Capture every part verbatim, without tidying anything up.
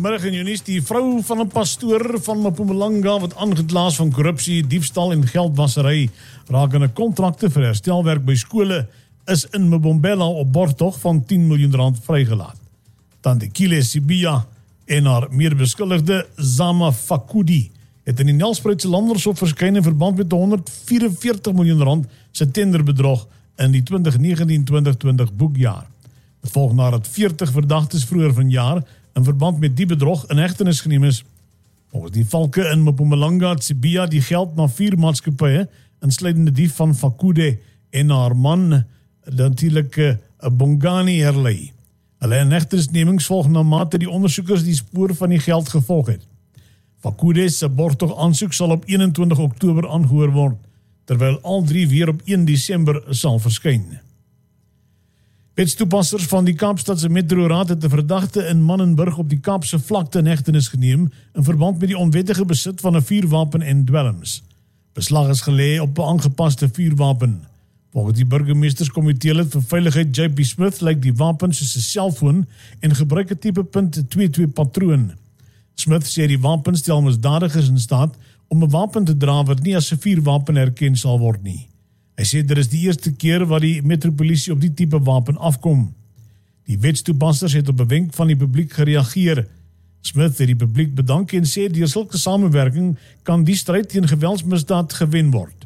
Goeiemiddag en Jonies, die vrou van 'n pastoor van Mpumalanga wat aangekla is van korrupsie, diefstal en geldwasery rakende kontrakte vir herstelwerk by skole is in Mbombela op borgtog van tien miljoen rand vrygelaat. Tandekile Sibiya en haar medebeskuldigde Zama Fakudi het in die Nelspruitse Landershof verskyn in verband met honderd vyf en veertig miljoen rand se tenderbedrog in die twintig negentien twintig twintig boekjaar. Dit volg nadat veertig verdagtes vroeër vanjaar in verband met die bedrog in hegtenis geneem is. Volgens die valke in Mpumalanga het Sibiya die geld na vier maatskappye, insluitende die van Fakude en haar man, natuurlik 'n Bongani herlei. Hulle inhegtenisnemings volg na mate die ondersoekers die spoor van die geld gevolg het. Fakude se borgtog aansoek sal op eenentwintig Oktober aangehoor word, terwyl al drie weer op een Desember sal verskyn. Wetstoepassers van die Kaapstadse Metroraad het 'n verdagte in Mannenburg op die Kaapse vlakte in hegtenis geneem in verband met die onwettige besit van 'n vuurwapen en dwelms. Beslag is gelê op 'n aangepaste vuurwapen. Volgens die burgemeesterskomitee lid vir veiligheid J P Smith lyk die wapen soos 'n selfoon en gebruik 'n tipe punt twee twee patroon. Smith sê die wapen stel misdadigers in staat om 'n wapen te dra wat nie as 'n vuurwapen erken sal word nie. Hy sê dit is die eerste keer wat die metropolisie op die tipe wapen afkom. Die wetstoepassers het op 'n wenk van die publiek gereageer. Smith het die publiek bedank en sê deur sulke samewerking kan die stryd teen geweldsmisdaad gewen word.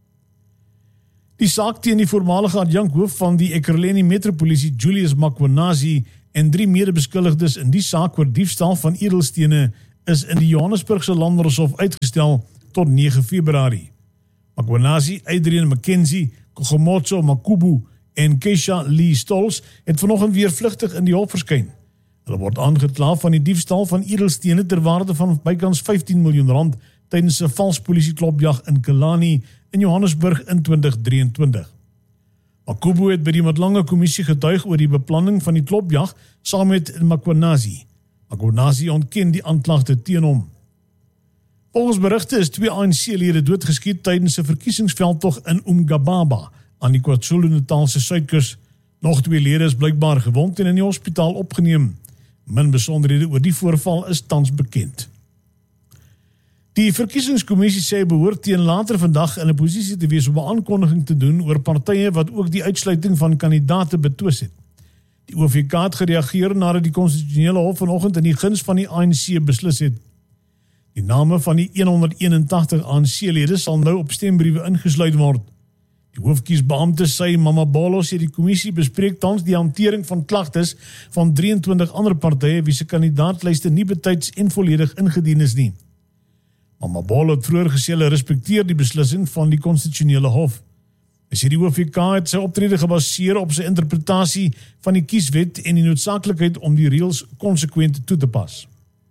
Die saak teen die voormalige adjunkhoof van die Ekurhuleni Metropolisie Julius Makwenazi en drie medebeskuldigdes in die saak oor diefstal van edelstene is in die Johannesburgse Landershof uitgestel tot nege Februarie. Makwenazi, Adrian McKenzie, Kogomotso Makubu en Keisha Lee Stolz het vanoggend weer vlugtig in die hof verskyn. Hulle word aangekla van die diefstal van edelstene ter waarde van bykans vyftien miljoen rand tydens 'n vals polisieklopjag in Killarney in Johannesburg in twintig drieëntwintig. Makubu het by die Madlanga kommissie getuig oor die beplanning van die klopjag saam met Makwenazi. Makwenazi ontken die aanklagte teen hom. Volgens berigte is twee A N C-lede doodgeskiet tydens 'n verkiesingsveldtog in Umgababa aan die KwaZulu-Natalse suidkus. Nog twee lede is blykbaar gewond en in die hospitaal opgeneem. Min besonderhede oor die voorval is tans bekend. Die verkiesingskommissie sê behoort teen later vandag in 'n posisie te wees om 'n aankondiging te doen oor partye wat ook die uitsluiting van kandidaate betwis het. Die O V K het gereageer nadat die konstitusionele hof vanoggend in die guns van die A N C beslis het. Die name van die honderdeenentagtig A N C-lede sal nou op stembriewe ingesluit word. Die hoofkiesbeampte Sy Mamabolo sê die kommissie bespreek tans die hantering van klagtes van drieëntwintig ander partye wie se kandidaatlyste nie betyds en volledig ingedien is nie. Mamabolo het vroeër gesê hulle respekteer die beslissing van die konstitusionele hof. Hy sê die O V K het sy optrede gebaseer op sy interpretasie van die kieswet en die noodsaaklikheid om die reëls konsekwent toe te pas.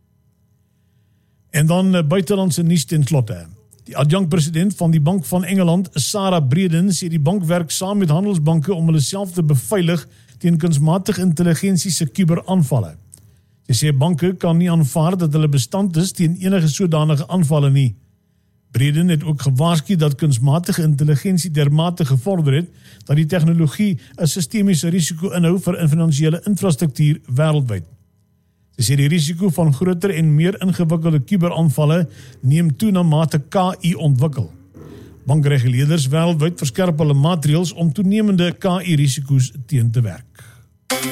En dan uh, buitelandse nuus ten slotte. Die adjunkpresident van die Bank van Engeland, Sarah Breden, sê die bank werk saam met handelsbanke om hulle self te beveilig teen kunsmatige intelligensie se kuberaanvalle. Sy sê banke kan nie aanvaar dat hulle bestand is teen enige sodanige aanvalle nie. Breden het ook gewaarsku dat kunsmatige intelligensie dermate gevorder het dat die tegnologie 'n sistemiese risiko inhou vir finansiële infrastruktuur wêreldwyd. Sy sê die risiko van groter en meer ingewikkelde kuberaanvalle neem toe na mate K I ontwikkel. Bankreguleerders wêreldwyd verskerp hulle maatreëls om toenemende K I risiko's teen te werk.